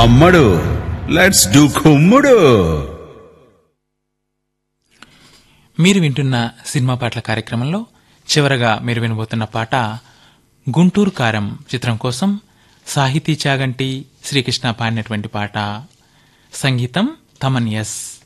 అమ్మడు let's do కుమ్ముడు. మీరు వింటున్న సినిమా పాటల కార్యక్రమంలో చివరగా మీరు వినబోతున్న పాట గుంటూరు కారం చిత్రం కోసం సాహితీ చాగంటి శ్రీకృష్ణ పాడినటువంటి పాట. సంగీతం తమన్ ఎస్.